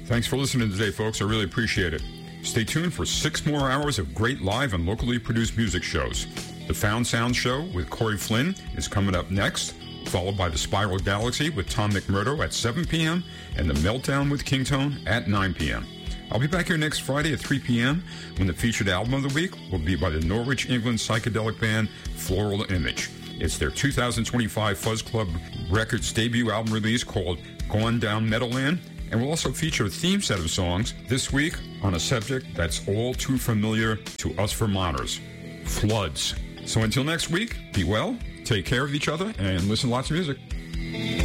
Thanks for listening today, folks. I really appreciate it. Stay tuned for 6 more hours of great live and locally produced music shows. The Found Sound Show with Corey Flynn is coming up next, followed by the Spiral Galaxy with Tom McMurdo at 7 p.m. and the Meltdown with Kingtone at 9 p.m. I'll be back here next Friday at 3 p.m. when the featured album of the week will be by the Norwich, England psychedelic band Floral Image. It's their 2025 Fuzz Club Records debut album release called Gone Down Meadowland, and we'll also feature a theme set of songs this week on a subject that's all too familiar to us Vermonters, floods. So until next week, be well, take care of each other, and listen to lots of music.